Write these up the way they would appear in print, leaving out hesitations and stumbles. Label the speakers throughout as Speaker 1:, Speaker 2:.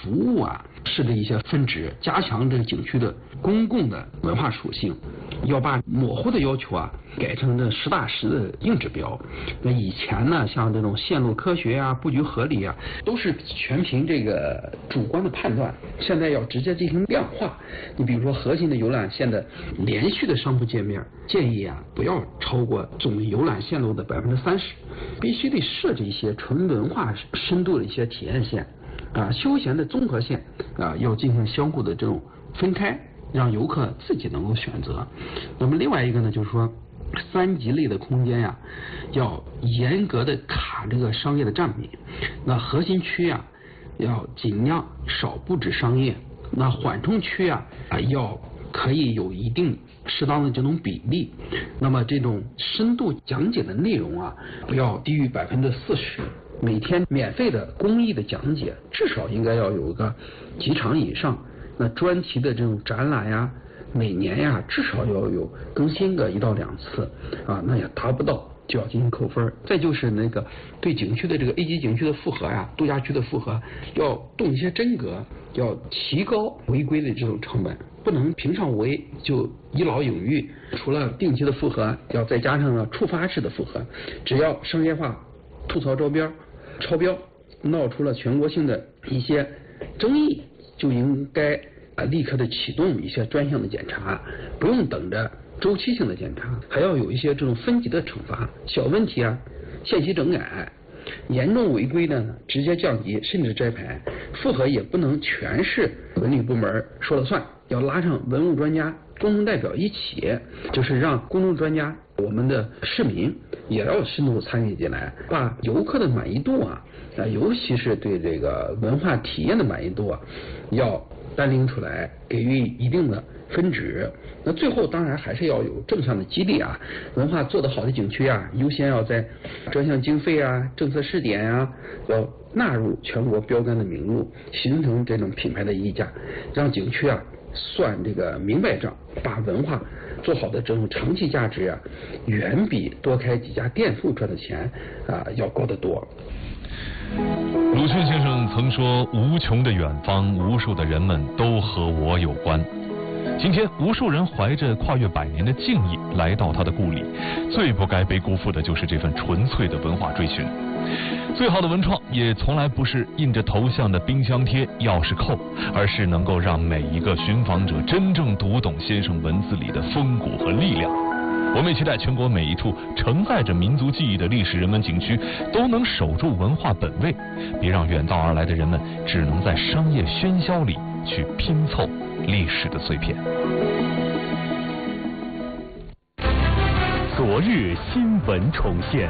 Speaker 1: 服务啊式的一些分支，加强这个景区的公共的文化属性，要把模糊的要求啊改成这实打实的硬指标。那以前呢，像这种线路科学啊、布局合理啊，都是全凭这个主观的判断，现在要直接进行量化。你比如说核心的游览线的连续的商铺界面，建议啊不要超过总游览线路的30%，必须得设置一些纯文化深度的一些体验线啊，休闲的综合线啊，要进行相互的这种分开，让游客自己能够选择。那么另外一个呢，就是说3级类的空间呀，要严格的卡这个商业的占比。那核心区啊，要尽量少布置商业。那缓冲区啊，要可以有一定适当的这种比例。那么这种深度讲解的内容啊，不要低于40%。每天免费的公益的讲解至少应该要有个几场以上。那专题的这种展览呀，每年呀至少要有更新个1到2次啊，那也达不到就要进行扣分。再就是那个对景区的这个 A 级景区的复核呀、度假区的复核，要动一些真格，要提高违规的这种成本，不能平常违就一劳永逸。除了定期的复核，要再加上了触发式的复核。只要商业化吐槽招标、超标，闹出了全国性的一些争议，就应该立刻的启动一些专项的检查，不用等着周期性的检查，还要有一些这种分级的惩罚。小问题啊，限期整改；严重违规的呢，直接降级甚至摘牌。复核也不能全是文旅部门说了算，要拉上文物专家、公众代表一起，就是让公众专家、我们的市民也要深度参与进来，把游客的满意度啊，尤其是对这个文化体验的满意度啊，要单拎出来，给予一定的分值。那最后当然还是要有正向的激励啊，文化做得好的景区啊，优先要在专项经费啊、政策试点啊，要纳入全国标杆的名录，形成这种品牌的溢价，让景区啊算这个明白账，把文化做好的这种长期价值啊，远比多开几家店铺赚的钱啊要高得多。
Speaker 2: 鲁迅先生曾说，无穷的远方，无数的人们都和我有关。今天无数人怀着跨越100年的敬意来到他的故里，最不该被辜负的就是这份纯粹的文化追寻。最好的文创也从来不是印着头像的冰箱贴、钥匙扣，而是能够让每一个寻访者真正读懂先生文字里的风骨和力量。我们也期待全国每一处承载着民族记忆的历史人文景区都能守住文化本位，别让远道而来的人们只能在商业喧嚣里去拼凑历史的碎片。
Speaker 3: 昨日新闻重现。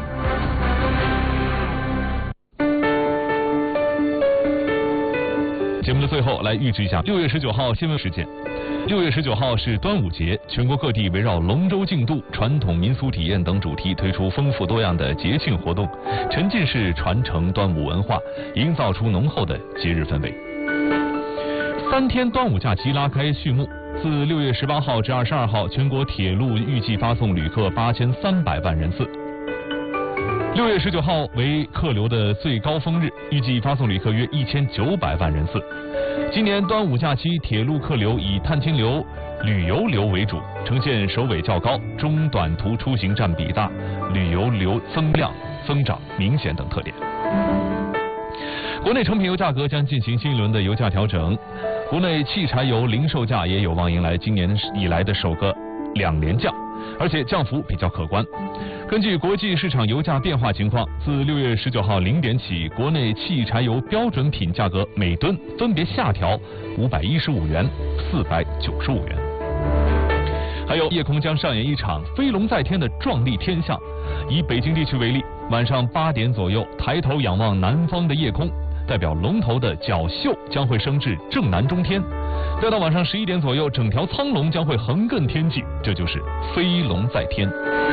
Speaker 2: 节目的最后来预知一下6月19号新闻事件。6月19号是端午节，全国各地围绕龙舟竞渡、传统民俗体验等主题推出丰富多样的节庆活动，沉浸式传承端午文化，营造出浓厚的节日氛围。3天端午假期拉开序幕，自6月18号至22号，全国铁路预计发送旅客8300万人次。6月19号为客流的最高峰日，预计发送旅客约1900万人次。今年端午假期铁路客流以探亲流、旅游流为主，呈现首尾较高、中短途出行占比大、旅游流增长明显等特点。国内成品油价格将进行新一轮的油价调整，国内汽柴油零售价也有望迎来今年以来的首个2连降，而且降幅比较可观。根据国际市场油价变化情况，自6月19号0点起，国内汽柴油标准品价格每吨分别下调515元、495元。还有夜空将上演一场飞龙在天的壮丽天象。以北京地区为例，晚上8点左右，抬头仰望南方的夜空，代表龙头的角宿将会升至正南中天。再到晚上11点左右，整条苍龙将会横亘天际，这就是飞龙在天。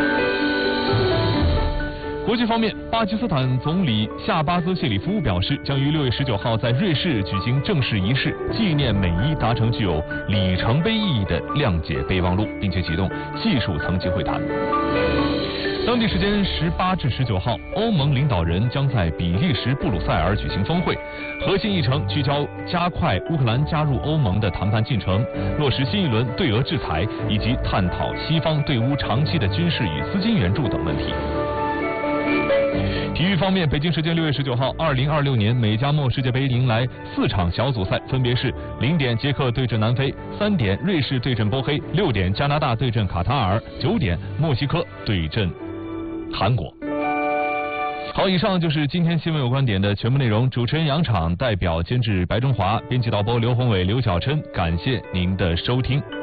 Speaker 2: 国际方面，巴基斯坦总理夏巴兹谢里夫表示，将于6月19号在瑞士举行正式仪式，纪念美伊达成具有里程碑意义的谅解备忘录，并且启动技术层级会谈。 当地时间18至19号，欧盟领导人将在比利时布鲁塞尔举行峰会，核心议程聚焦加快乌克兰加入欧盟的谈判进程，落实新一轮对俄制裁，以及探讨西方对乌长期的军事与资金援助等问题。体育方面，北京时间6月19号，2026年美加墨世界杯迎来4场小组赛，分别是0点捷克对阵南非，3点瑞士对阵波黑，6点加拿大对阵卡塔尔，9点墨西哥对阵韩国。好，以上就是今天新闻有观点的全部内容。主持人杨昶，代表监制白中华，编辑导播刘宏伟、刘晓琛，感谢您的收听。